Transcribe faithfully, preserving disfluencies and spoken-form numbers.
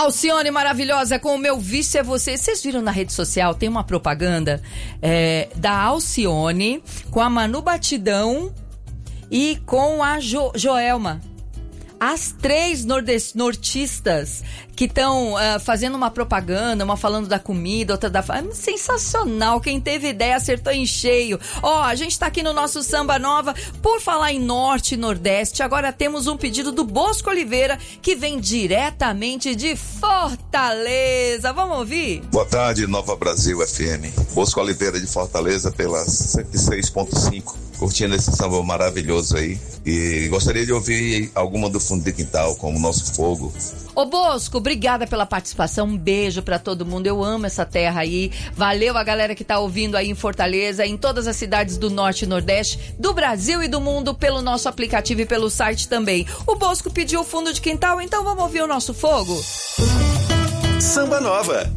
Alcione maravilhosa com o Meu Vício é Você. Vocês viram na rede social, tem uma propaganda é, da Alcione com a Manu Batidão e com a jo- Joelma. As três nordest- nortistas que estão uh, fazendo uma propaganda, uma falando da comida, outra da... Sensacional, quem teve ideia acertou em cheio. Ó, oh, a gente tá aqui no nosso Samba Nova, por falar em Norte e Nordeste, agora temos um pedido do Bosco Oliveira, que vem diretamente de Fortaleza. Vamos ouvir? Boa tarde, Nova Brasil F M. Bosco Oliveira de Fortaleza pela cento e seis ponto cinco. Curtindo esse samba maravilhoso aí. E gostaria de ouvir alguma do fundo de quintal, como Nosso Fogo. Ô Bosco, obrigada pela participação, um beijo pra todo mundo, eu amo essa terra aí, valeu a galera que tá ouvindo aí em Fortaleza, em todas as cidades do Norte e Nordeste, do Brasil e do mundo, pelo nosso aplicativo e pelo site também. O Bosco pediu o fundo de quintal, então vamos ouvir o Nosso Fogo? Samba Nova,